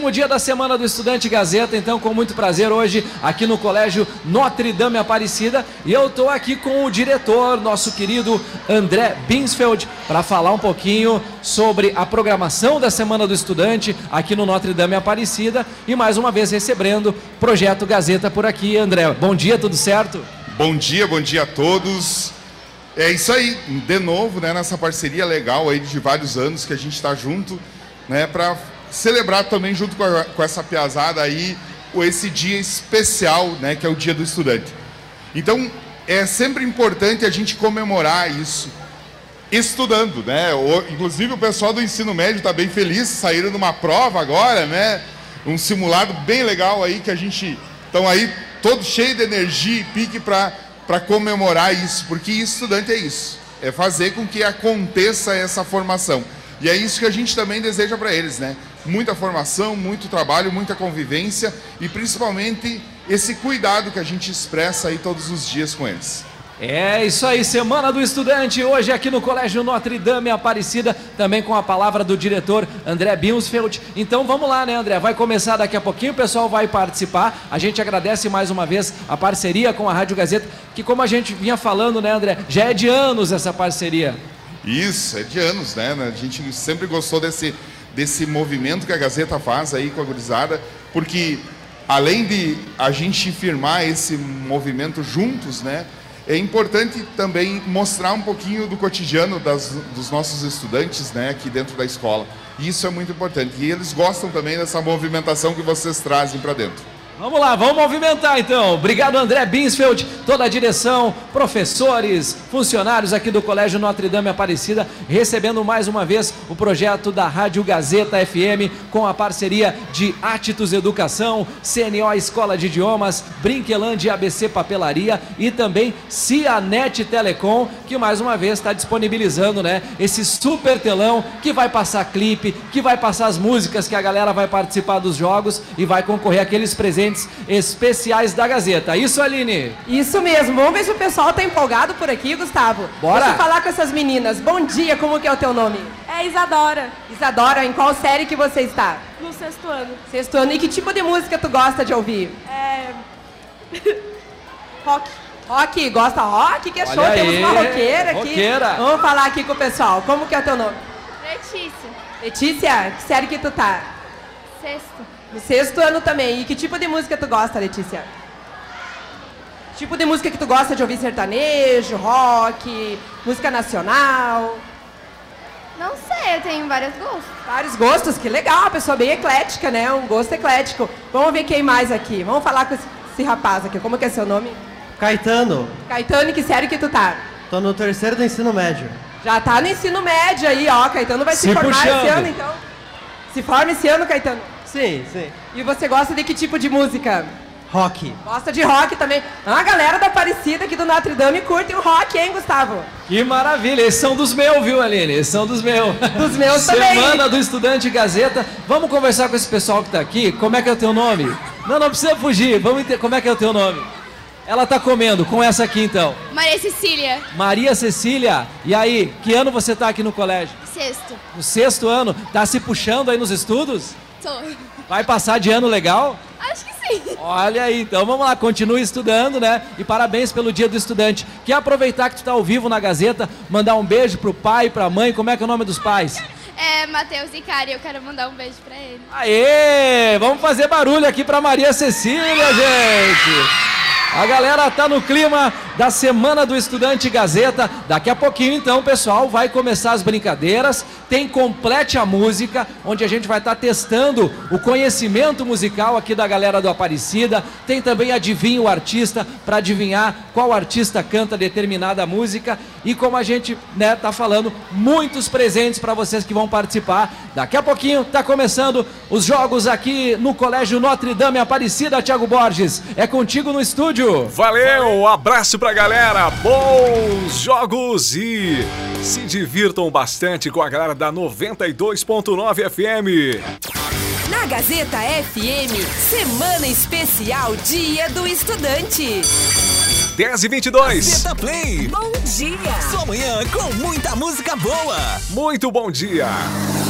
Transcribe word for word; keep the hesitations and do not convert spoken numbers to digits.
Último dia da Semana do Estudante Gazeta, então com muito prazer hoje aqui no Colégio Notre Dame Aparecida, e eu estou aqui com o diretor, nosso querido André Binsfeld, para falar um pouquinho sobre a programação da Semana do Estudante aqui no Notre Dame Aparecida, e mais uma vez recebendo Projeto Gazeta por aqui. André, bom dia, tudo certo? Bom dia, bom dia a todos. É isso aí, de novo, né, nessa parceria legal aí de vários anos que a gente está junto, né, para celebrar também junto com, a, com essa piazada aí esse dia especial, né, que é o Dia do Estudante. Então, é sempre importante a gente comemorar isso estudando, né? O, inclusive o pessoal do ensino médio está bem feliz, saíram numa prova agora, né? Um simulado bem legal aí que a gente estão aí todo cheio de energia e pique para para comemorar isso, porque estudante é isso, é fazer com que aconteça essa formação. E é isso que a gente também deseja para eles, né? Muita formação, muito trabalho, muita convivência e principalmente esse cuidado que a gente expressa aí todos os dias com eles. É isso aí, Semana do Estudante, hoje aqui no Colégio Notre Dame Aparecida, também com a palavra do diretor André Binsfeld. Então vamos lá, né, André? Vai começar daqui a pouquinho, o pessoal vai participar. A gente agradece mais uma vez a parceria com a Rádio Gazeta, que como a gente vinha falando, né, André, já é de anos essa parceria. Isso, é de anos, né? A gente sempre gostou desse, desse movimento que a Gazeta faz aí com a gurizada, porque além de a gente firmar esse movimento juntos, né, é importante também mostrar um pouquinho do cotidiano das, dos nossos estudantes, né, aqui dentro da escola. E isso é muito importante. E eles gostam também dessa movimentação que vocês trazem para dentro. Vamos lá, vamos movimentar então. Obrigado, André Binsfeld, toda a direção, professores, funcionários aqui do Colégio Notre Dame Aparecida, recebendo mais uma vez o projeto da Rádio Gazeta F M, com a parceria de Atitus Educação, C N O Escola de Idiomas, Brinqueland A B C Papelaria e também Cianet Telecom, que mais uma vez está disponibilizando, né, esse super telão que vai passar clipe, que vai passar as músicas que a galera vai participar dos jogos e vai concorrer àqueles presentes especiais da Gazeta. Isso, Aline? Isso mesmo. Vamos ver se o pessoal tá empolgado por aqui, Gustavo. Bora. Deixa eu falar com essas meninas. Bom dia, como que é o teu nome? É Isadora. Isadora, em qual série que você está? No sexto ano. Sexto ano. E que tipo de música tu gosta de ouvir? É... rock. Rock, gosta rock? Que é show, Olha temos aí, uma roqueira aqui. roqueira. Vamos falar aqui com o pessoal. Como que é o teu nome? Letícia. Letícia, que série que tu tá? Sexto. No sexto ano também. E que tipo de música tu gosta, Letícia? Tipo de música que tu gosta de ouvir? Sertanejo, rock, música nacional? Não sei, eu tenho vários gostos. Vários gostos, que legal, uma pessoa bem eclética, né? Um gosto eclético. Vamos ver quem mais aqui. Vamos falar com esse, esse rapaz aqui. Como que é seu nome? Caetano. Caetano, que série que tu tá? Tô no terceiro do ensino médio. Já tá no ensino médio aí, ó. Caetano vai se, Se formar puxando. esse ano, então. Se forma esse ano, Caetano? Sim, sim. E você gosta de que tipo de música? Rock. Gosta de rock também. Ah, a galera da Aparecida aqui do Notre Dame curte o rock, hein, Gustavo? Que maravilha, esses são dos meus, viu, Aline? Esses são dos meus. Dos meus também. Semana do Estudante Gazeta. Vamos conversar com esse pessoal que tá aqui. Como é que é o teu nome? Não, não precisa fugir. Vamos entender. Como é que é o teu nome? Ela tá comendo, com essa aqui então. Maria Cecília. Maria Cecília. E aí, que ano você tá aqui no colégio? Sexto. No sexto ano. Tá se puxando aí nos estudos? Tô. Vai passar de ano legal? Acho que sim. Olha aí, então vamos lá, continue estudando, né? E parabéns pelo Dia do Estudante. Quer aproveitar que tu tá ao vivo na Gazeta, mandar um beijo pro pai, pra mãe, como é que é o nome dos pais? É Matheus e Kari, eu quero mandar um beijo pra ele. Aê! Vamos fazer barulho aqui pra Maria Cecília, gente! A galera tá no clima da Semana do Estudante Gazeta. Daqui a pouquinho, então, pessoal, vai começar as brincadeiras. Tem Complete a Música, onde a gente vai estar testando o conhecimento musical aqui da galera do Aparecida. Tem também Adivinha o Artista, para adivinhar qual artista canta determinada música. E como a gente, né, tá falando, muitos presentes para vocês que vão participar. Daqui a pouquinho tá começando os jogos aqui no Colégio Notre Dame Aparecida. Thiago Borges, é contigo no estúdio. Valeu, um abraço pra galera, bons jogos e se divirtam bastante com a galera da noventa e dois ponto nove F M. Na Gazeta F M, Semana Especial Dia do Estudante. dez e vinte e dois. Gazeta Play. Bom dia. Sua manhã com muita música boa. Muito bom dia.